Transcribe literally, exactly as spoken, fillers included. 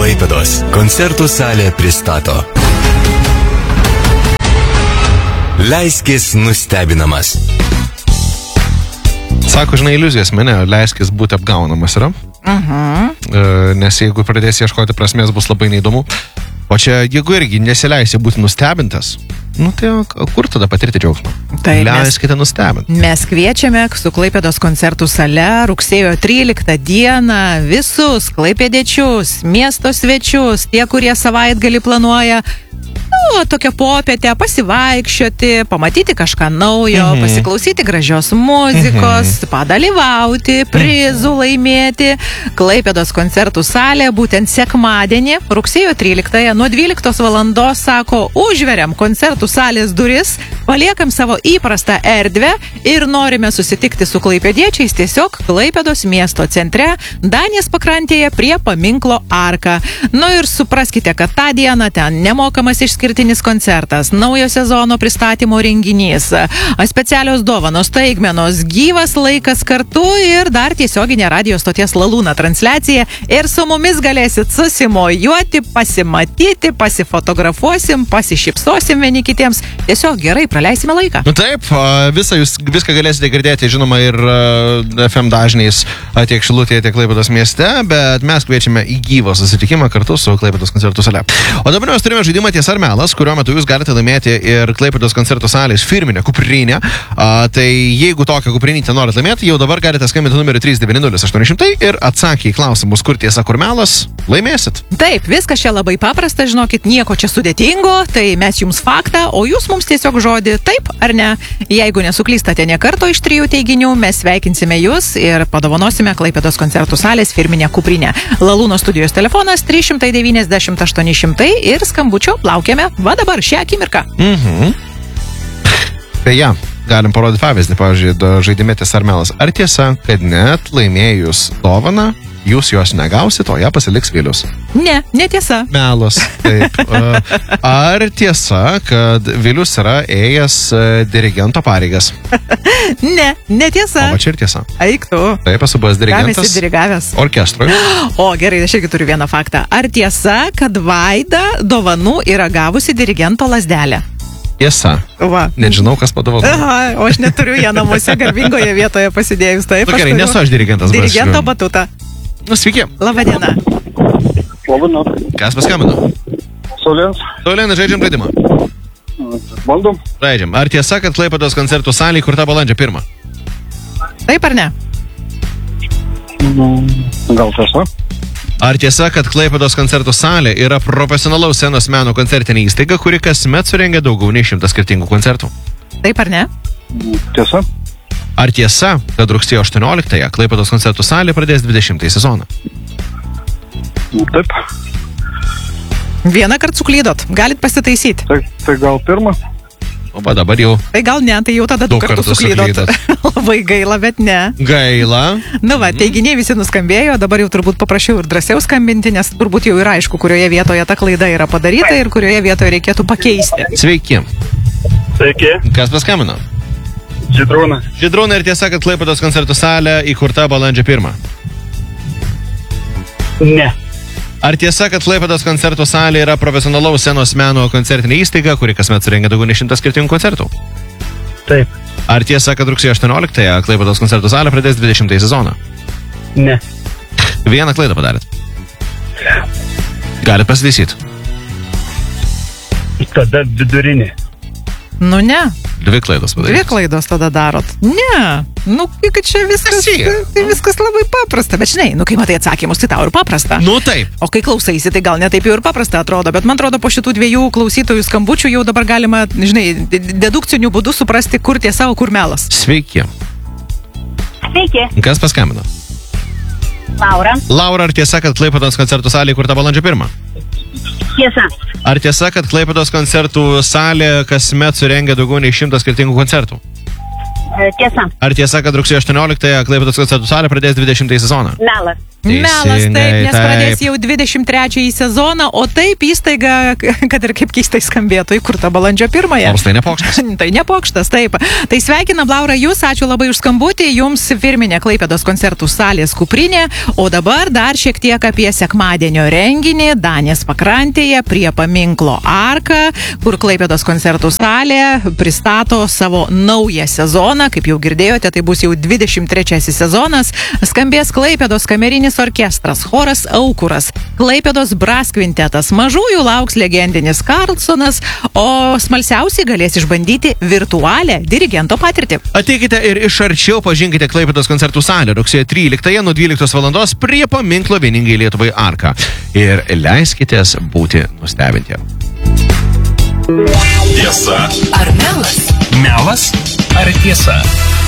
Klaipėdos koncertų salė pristato. Leiskis nustebinamas. Sako, žinai, iliuzijas mane, leiskis būti apgaunamas yra. Uh-huh. E, nes jeigu pradėsi ieškoti prasmės, bus labai neįdomu. O čia, jeigu irgi nesileisi būti nustebintas, nu tai kur tada patirti džiaugsmą? Tai leiskite nustebinti. Mes kviečiame su Klaipėdos koncertų sale rugsėjo tryliktą dieną visus klaipėdiečius, miesto svečius, tie, kurie savaitgalį planuoja nu, tokią popietę pasivaikščioti, pamatyti kažką naujo, mhm. pasiklausyti gražios muzikos, mhm. padalyvauti, prizų laimėti. Klaipėdos koncertų salė būtent sekmadienį, rugsėjo tryliktąją nuo dvyliktos valandos, sako, užveriam koncertų salės duris, paliekam savo įprastą erdvę ir norime susitikti su klaipėdiečiais tiesiog Klaipėdos miesto centre, Danės pakrantėje prie paminklo Arka. Nu ir supraskite, kad tą dieną ten nemokamas išskirtinis koncertas, naujo sezono pristatymo renginys, specialios dovanos, staigmenos, gyvas laikas kartu ir dar tiesioginė radijo stoties Lalūna transliacija ir su mumis galėsit susimojuoti, pasimatyti, pasifotografuosim, pasišypsosim vieni kitiems, tiesiog gerai praleisime laiką. Nu taip, visą jūs, viską galėsite girdėti, žinoma, ir F M dažniais tiek Šilutėje, tiek Klaipėdos mieste, bet mes kviečiame į gyvą susitikimą kartu su Klaipėdos koncertų sale. O dabar mes turime žaidimą Tiesa ar melas, kurio metu jūs galite laimėti ir Klaipėdos koncertų salės firminę kuprinę. A, tai jeigu tokią kuprinytę norit laimėti, jau dabar galite skambinti numeriu trys devyni nulis aštuoni šimtai ir atsakę į klausimus, kur tiesa, kur melas, laimėsit. Taip, viskas čia labai paprasta, žinokit, nieko čia sudėtingo, tai mes jums faktą, o jūs mums tiesiog žodį taip ar ne. Jeigu nesuklystate ne karto iš trijų teiginių, mes sveikinsime jūs ir padovanosime Klaipėdos koncertų salės firminę kuprinę. Lalūno studijos telefonas trys devyniasdešimt aštuoni šimtai ir skambučio laukiame va dabar šią akimirką. Mhm. Beje, galim parodyti pavyzdį, pavyzdžiui, žaidime Tiesa ar melas. Ar tiesa, kad net laimėjus dovaną, jūs jos negausit, o ją pasiliks Vilius? Ne, netiesa. Melas. Taip. Ar tiesa, kad Vilius yra ėjęs dirigento pareigas? Ne, netiesa. O va čia ir tiesa. Eik tu. Taip, esu buvęs dirigentas. Ką esi dirigavęs? Orkestrui. O, gerai, aš irgi turiu vieną faktą. Ar tiesa, kad Vaida dovanų yra gavusi dirigento lazdelę? Tiesa. Va. Nežinau, kas padovano. Aha, o aš neturiu ją namuose garbingoje vietoje pasidėjus. Taip, nu, gerai, nesu aš dirigentas. Dirigento batutą. Nu, sveiki. Labą dieną. Labą. Kas paskambino? Saulėnas. Saulėnas, žaidžiam žaidimą. Bandom. Žaidžiam. Ar tiesa, kad Klaipėdos koncertų salė įkurta balandžio pirmą? Taip ar ne? Gal tiesa. Ar tiesa, kad Klaipėdos koncertų salė yra profesionalaus scenos meno koncertinė įstaiga, kuri kasmet surengia daugiau nei šimtą skirtingų koncertų? Taip ar ne? Tiesa. Ar tiesa, kad rugsėjo aštuonioliktąją Klaipėdos koncertų salė pradės dvidešimtąjį sezoną? Taip. Vieną kartą suklydot, galit pasitaisyti. Tai, tai gal pirmą? O va dabar jau. Tai gal ne, tai jau tada du kartus suklydot. Labai gaila, bet ne. Gaila. Nu va, teiginiai visi nuskambėjo, dabar jau turbūt paprašiau ir drąsiau skambinti, nes turbūt jau yra aišku, kurioje vietoje ta klaida yra padaryta ir kurioje vietoje reikėtų pakeisti. Sveiki. Sveiki. Kas paskambino? Žydrūnas. Žydrūnas, ir tiesa, kad Klaipėdos koncertų salė įkurta balandžio pirmą? Ne. Ar tiesa, kad Klaipėdos koncertų salė yra profesionalaus scenos meno koncertinė įstaiga, kuri kasmet surengia daugiau nei šimtą skirtingų koncertų? Taip. Ar tiesa, kad rugsėjo aštuonioliktąją Klaipėdos koncertų salė pradės dvidešimtąjį sezoną? Ne. Vieną klaidą padarėt. Galit pasitaisyti. Tada vidurinė. Nu ne. Dvi klaidos padarėt. Dvi klaidos tada darot. Ne. Nu, kad čia viskas, tai viskas labai paprasta. Bet žinai, nu kai matai atsakymus, tai tau ir paprasta. Nu taip. O kai klausaisi, tai gal ne taip jau ir paprasta atrodo. Bet man atrodo, po šitų dviejų klausytojų skambučių jau dabar galima, žinai, dedukciniu būdu suprasti, kur tiesa, o kur melas. Sveiki. Sveiki. Kas paskambino? Laura. Laura, ar tiesa, kad Klaipėdos koncertų salė įkurta balandžio pirmą? Tiesa. Ar tiesa, kad Klaipėdos koncertų salė kasmet surengia daugiau nei šimtą skirtingų koncertų? E, Tiesa. Ar tiesa, kad rugsėjo aštuonioliktąją Klaipėdos koncertų salė pradės dvidešimtąjį sezoną? Melas. Melas, taip, nes taip. pradės jau dvidešimt trečiąjį sezoną, o taip įstaiga, kad ir kaip keistai skambėtų, įkurta balandžio pirmąją. Nors tai nepokštas. Tai nepokštas, taip. Tai sveikinam, Laura, jūs, ačiū labai už skambutį, jums firminė Klaipėdos koncertų salės kuprinė, o dabar dar šiek tiek apie sekmadienio renginį Danės pakrantėje prie paminklo Arka, kur Klaipėdos koncertų salė pristato savo naują sezoną, kaip jau girdėjote, tai bus jau dvidešimt trečiasis sezonas, skambės Klaipėdos kamerinis orkestras, choras Aukuras, Klaipėdos brass kvintetas, mažųjų lauks legendinis Karlsonas, o smalsiausiai galės išbandyti virtualią dirigento patirtį. Ateikite ir iš arčiau pažinkite Klaipėdos koncertų salę rugsėjo tryliktąją nuo dvyliktos valandos prie paminklo vieningai Lietuvai Arka. Ir leiskitės būti nustebinti. Tiesa Ar melas? melas ar tiesa?